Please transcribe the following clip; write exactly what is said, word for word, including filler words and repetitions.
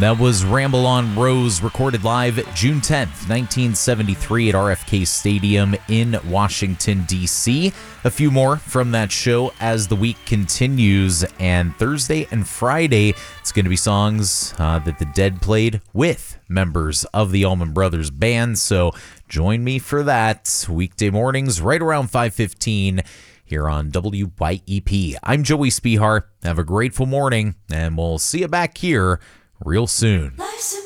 That was Ramble on Rose, recorded live June tenth, nineteen seventy-three at R F K Stadium in Washington, D C. A few more from that show as the week continues, and Thursday and Friday, it's going to be songs uh, that the Dead played with members of the Allman Brothers Band, so join me for that weekday mornings right around five fifteen here on W Y E P. I'm Joey Spihar. Have a grateful morning, and we'll see you back here real soon.